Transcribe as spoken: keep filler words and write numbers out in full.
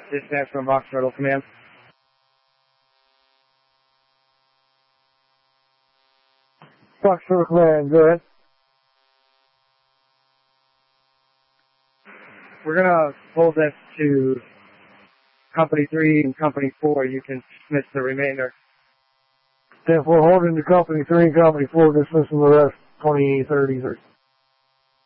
Dispatch from Box Turtle Command. Box Turtle Command, go ahead. We're going to hold this to Company three and Company four. You can dismiss the remainder. If we're holding to Company three and Company four, dismissing the rest, twenty thirty.